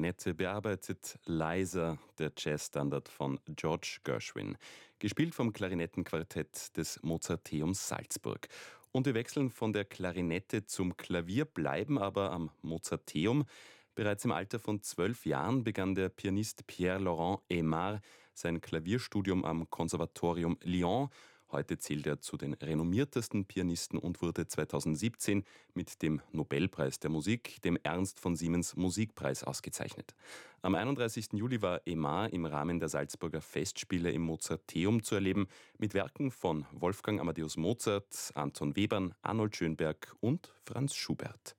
Klarinette bearbeitet Liza, der Jazzstandard von George Gershwin, gespielt vom Klarinettenquartett des Mozarteums Salzburg. Und wir wechseln von der Klarinette zum Klavier, bleiben aber am Mozarteum. Bereits im Alter von 12 Jahren begann der Pianist Pierre-Laurent Aimard sein Klavierstudium am Konservatorium Lyon. Heute zählt er zu den renommiertesten Pianisten und wurde 2017 mit dem Nobelpreis der Musik, dem Ernst von Siemens Musikpreis, ausgezeichnet. Am 31. Juli war Aimard im Rahmen der Salzburger Festspiele im Mozarteum zu erleben, mit Werken von Wolfgang Amadeus Mozart, Anton Webern, Arnold Schönberg und Franz Schubert.